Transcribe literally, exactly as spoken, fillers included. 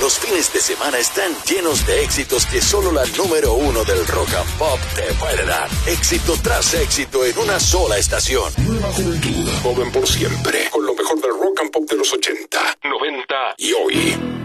Los fines de semana están llenos de éxitos que solo la número uno del rock and pop te puede dar. Éxito tras éxito en una sola estación. Nueva juventud, joven por siempre, con lo mejor del rock and pop de los ochenta, noventa y hoy.